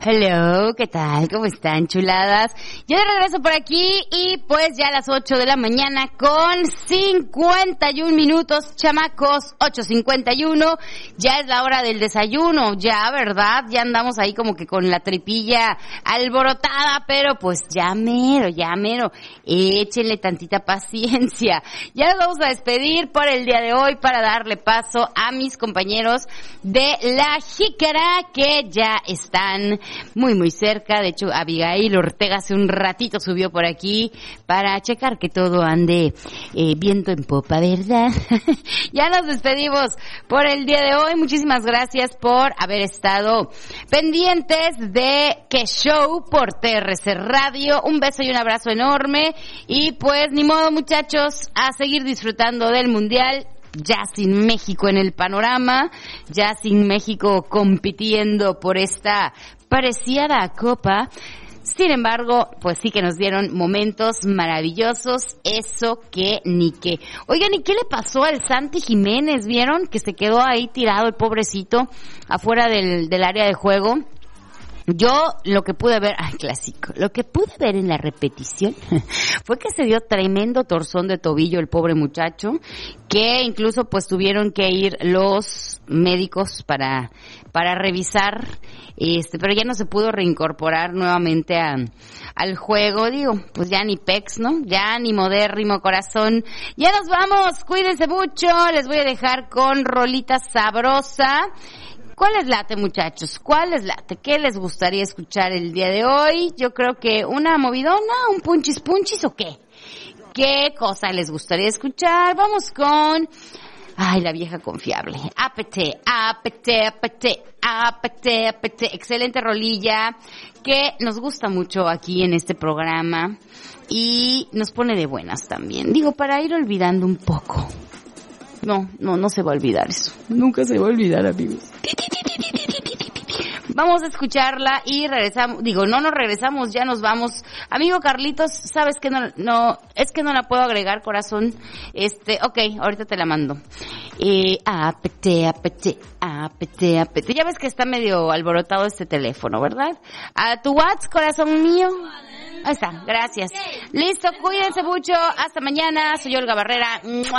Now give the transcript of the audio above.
Hello, ¿qué tal? ¿Cómo están, chuladas? Yo de regreso por aquí y pues ya a las 8 de la mañana con 51 minutos, chamacos, 8:51. Ya es la hora del desayuno, ya, ¿verdad? Ya andamos ahí como que con la tripilla alborotada, pero pues ya mero. Échenle tantita paciencia. Ya nos vamos a despedir por el día de hoy para darle paso a mis compañeros de La Jícara que ya están muy cerca. De hecho, Abigail Ortega hace un ratito subió por aquí para checar que todo ande viento en popa, ¿verdad? Ya nos despedimos por el día de hoy. Muchísimas gracias por haber estado pendientes de Que Show por TRC Radio. Un beso y un abrazo enorme. Y pues ni modo, muchachos, a seguir disfrutando del Mundial. Ya sin México en el panorama, ya sin México compitiendo por esta preciada copa. Sin embargo, pues sí que nos dieron momentos maravillosos, eso que ni qué. Oigan, ¿y qué le pasó al Santi Jiménez? ¿Vieron? Que se quedó ahí tirado el pobrecito afuera del área de juego. Yo lo que pude ver, clásico, lo que pude ver en la repetición fue que se dio tremendo torzón de tobillo el pobre muchacho, que incluso pues tuvieron que ir los médicos para revisar, pero ya no se pudo reincorporar nuevamente al juego. Digo, pues ya ni pex, ¿no? Ya ni modérrimo corazón. Ya nos vamos, cuídense mucho, les voy a dejar con rolita sabrosa. ¿Cuál les late, muchachos? ¿Cuál les late? ¿Qué les gustaría escuchar el día de hoy? Yo creo que una movidona, un punchis ¿o qué? ¿Qué cosa les gustaría escuchar? Vamos con... la vieja confiable. Apete. Excelente rolilla que nos gusta mucho aquí en este programa y nos pone de buenas también. Digo, para ir olvidando un poco. No se va a olvidar eso. Nunca se va a olvidar, amigos. Vamos a escucharla y regresamos. Digo, no nos regresamos, ya nos vamos. Amigo Carlitos, ¿sabes que no, es que no la puedo agregar, corazón? Ok, ahorita te la mando. Apete. Ya ves que está medio alborotado este teléfono, ¿verdad? A tu WhatsApp, corazón mío. Ahí está, gracias. Listo, cuídense mucho. Hasta mañana. Soy Olga Barrera.